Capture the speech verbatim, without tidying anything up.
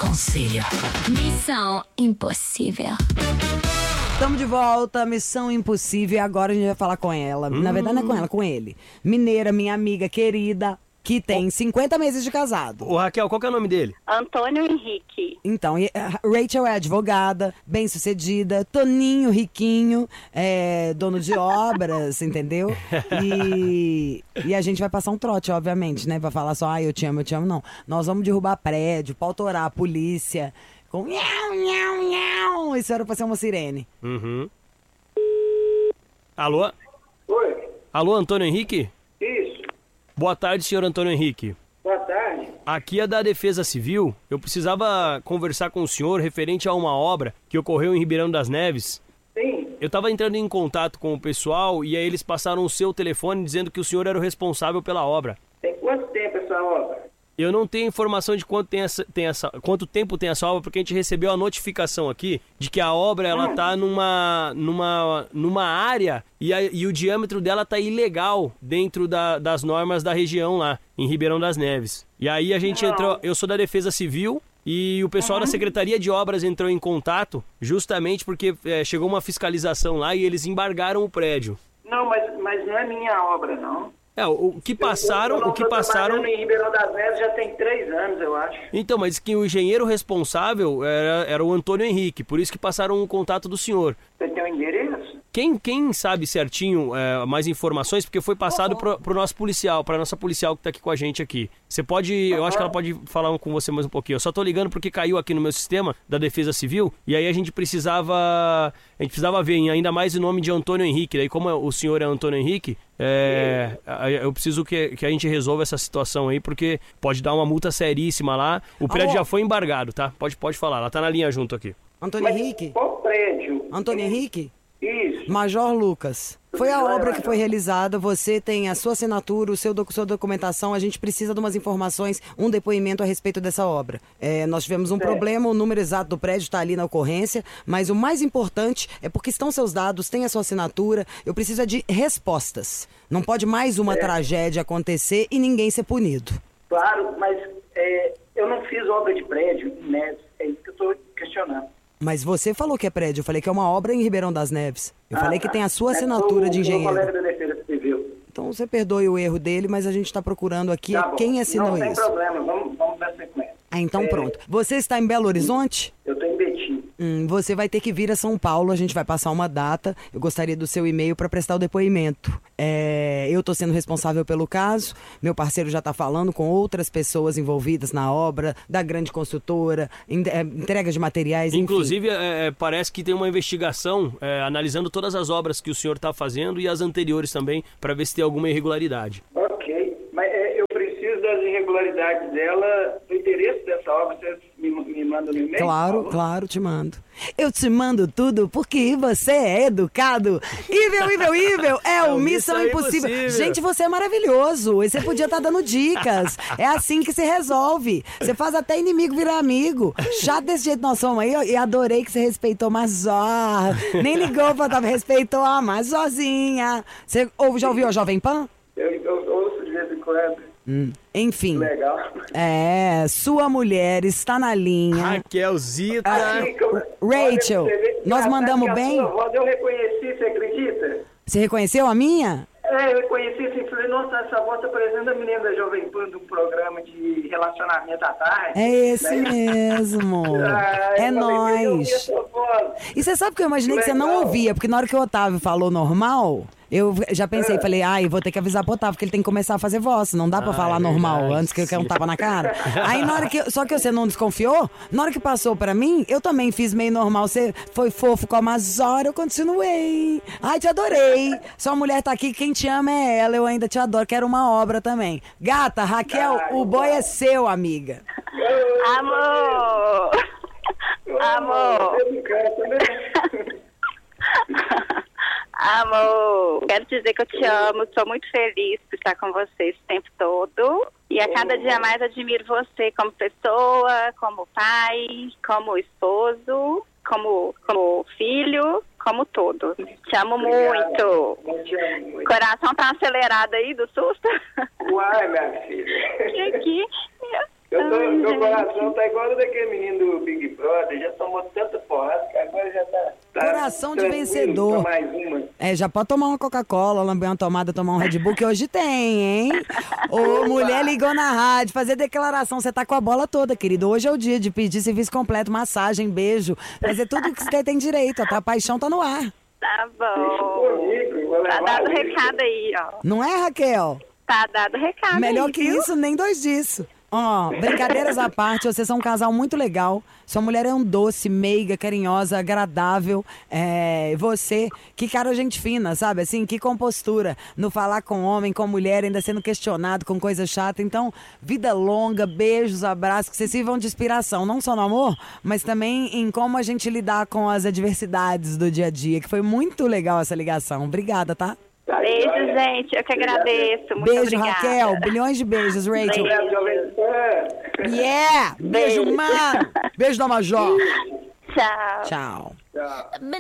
Conselho. Missão impossível. Estamos de volta, Missão Impossível, e agora a gente vai falar com ela. Hum. Na verdade não é com ela, com ele. Mineira, minha amiga querida, que tem cinquenta meses de casado. Ô Raquel, qual que é o nome dele? Antônio Henrique. Então, Rachel é advogada, bem sucedida, Toninho riquinho, é dono de obras, entendeu? E, e a gente vai passar um trote, obviamente, né? Vai falar só, ah, eu te amo, eu te amo, não. Nós vamos derrubar prédio, pautorar a polícia, com nhau, nhau, nhau. Isso era pra ser uma sirene. Uhum. Alô? Oi. Alô, Antônio Henrique? Isso. Boa tarde, senhor Antônio Henrique. Boa tarde. Aqui é da Defesa Civil. Eu precisava conversar com o senhor referente a uma obra que ocorreu em Ribeirão das Neves. Sim. Eu estava entrando em contato com o pessoal e aí eles passaram o seu telefone dizendo que o senhor era o responsável pela obra. Tem quanto tempo essa obra? Eu não tenho informação de quanto, tem essa, tem essa, quanto tempo tem essa obra, porque a gente recebeu a notificação aqui de que a obra ela hum. tá numa, numa, numa área e, a, e o diâmetro dela tá ilegal dentro da, das normas da região lá, em Ribeirão das Neves. E aí a gente não. entrou, eu sou da Defesa Civil e o pessoal uhum. da Secretaria de Obras entrou em contato justamente porque é, chegou uma fiscalização lá e eles embargaram o prédio. Não, mas, mas não é minha obra, não. É, o que passaram, eu, eu o que passaram... em Ribeirão das Neves já tem três anos, eu acho. Então, mas que o engenheiro responsável era, era o Antônio Henrique, por isso que passaram o contato do senhor. Você tem o endereço? Quem, quem sabe certinho é, mais informações, porque foi passado pro, pro nosso policial, pra nossa policial que tá aqui com a gente aqui. Você pode, uhum. eu acho que ela pode falar com você mais um pouquinho. Eu só tô ligando porque caiu aqui no meu sistema da Defesa Civil, e aí a gente precisava, a gente precisava ver ainda mais o nome de Antônio Henrique. Daí como o senhor é Antônio Henrique, é, eu preciso que, que a gente resolva essa situação aí, porque pode dar uma multa seríssima lá. O prédio oh. já foi embargado, tá? Pode, pode falar, ela tá na linha junto aqui. Antônio Mas Henrique? Qual prédio? Antônio Henrique? Isso. Major Lucas. Foi a obra que foi realizada, você tem a sua assinatura, o seu doc, sua documentação, a gente precisa de umas informações, um depoimento a respeito dessa obra. É, nós tivemos um certo. problema, o número exato do prédio está ali na ocorrência, mas o mais importante é porque estão seus dados, tem a sua assinatura, eu preciso de respostas. Não pode mais uma certo. tragédia acontecer e ninguém ser punido. Claro, mas é, eu não fiz obra de prédio, né? É isso que eu estou questionando. Mas você falou que é prédio, eu falei que é uma obra em Ribeirão das Neves. Eu ah, falei que tem a sua é assinatura o, de engenheiro. O colega da Defesa Civil. Então você perdoe o erro dele, mas a gente está procurando aqui tá quem assinou não, isso. Não tem problema, vamos, vamos dar sequência. Ah, então é... pronto. Você está em Belo Horizonte? Eu estou em Betim. Hum, você vai ter que vir a São Paulo, a gente vai passar uma data. Eu gostaria do seu e-mail para prestar o depoimento. É, eu estou sendo responsável pelo caso, meu parceiro já está falando com outras pessoas envolvidas na obra, da grande construtora, em, é, entrega de materiais, inclusive, é, parece que tem uma investigação é, analisando todas as obras que o senhor está fazendo e as anteriores também, para ver se tem alguma irregularidade. Ok, mas é, eu preciso das irregularidades dela, do interesse dessa obra, você me, me manda no e-mail? Claro, claro, te mando. Eu te mando tudo porque você é educado. Ivel, Ivel, Ivel, é o Missão Impossível. Impossível. Gente, você é maravilhoso. Você podia estar dando dicas. É assim que se resolve. Você faz até inimigo virar amigo. Chato desse jeito nós somos aí. E adorei que você respeitou a Major. Nem ligou pra dar, respeitou a Majorzinha. Você ouve, já ouviu a Jovem Pan? Eu, eu ouço de vez em quando. Hum. Enfim, legal. É, sua mulher está na linha. Raquelzita. Ah, Rachel, nós mandamos bem? A sua voz eu reconheci, você acredita? Você reconheceu a minha? É, eu reconheci assim, falei, nossa, essa voz tá parecendo a menina da Jovem Pan de um programa de relacionamento à tarde. É esse né? mesmo. ah, é nóis. E você sabe que eu imaginei que, que você não ouvia, porque na hora que o Otávio falou normal, eu já pensei, é. falei, ai, vou ter que avisar pro Otávio que ele tem que começar a fazer voz, não dá pra ah, falar é normal, verdade, antes que eu quero um tapa na cara. Aí na hora que, só que você não desconfiou, na hora que passou pra mim, eu também fiz meio normal, você foi fofo com a Major, eu continuei. Ai, te adorei. Sua mulher tá aqui, quem te ama é ela, eu ainda te adoro, quero uma obra também. Gata, Raquel, ai, o boy é seu, amiga. Amor! Amor! Amor, quero dizer que eu te amo, sou muito feliz por estar com você esse tempo todo. E a cada dia mais admiro você como pessoa, como pai, como esposo, como, como filho, como todo. Te amo muito. Te amo muito. Coração tá acelerado aí do susto? Uai, minha filha. Que aqui... Eu tô, Ai, meu gente. coração tá igual o daquele menino do Big Brother, já tomou tanta porrada que agora já tá... tá Coração de tranquilo vencedor. pra mais uma. É, já pode tomar uma Coca-Cola, lamber uma tomada, tomar um Red Bull, que hoje tem, hein? Ô, mulher ligou na rádio, fazer declaração, você tá com a bola toda, querido. Hoje é o dia de pedir serviço completo, massagem, beijo, fazer tudo que você tem direito, tá? A paixão tá no ar. Tá Deixa bom. comigo, vou Tá levar dado o isso. recado aí, ó. Não é, Raquel? Tá dado o recado Melhor aí, que viu? isso, nem dois disso. Ó, brincadeiras à parte, vocês são um casal muito legal. Sua mulher é um doce, meiga, carinhosa, agradável. É, você, que cara gente fina, sabe? Assim, que compostura no falar com homem, com mulher, ainda sendo questionado com coisa chata. Então, vida longa, beijos, abraços, que vocês sirvam de inspiração, não só no amor, mas também em como a gente lidar com as adversidades do dia a dia, que foi muito legal essa ligação. Obrigada, tá? Tá, Beijo, joia. gente. Eu que agradeço. Muito Beijo, obrigada. Raquel. Bilhões de beijos, Rachel. Obrigado, Jovem Pan. Yeah! Beijo, Beijo. mano! Beijo da Major. Tchau. Tchau. Tchau.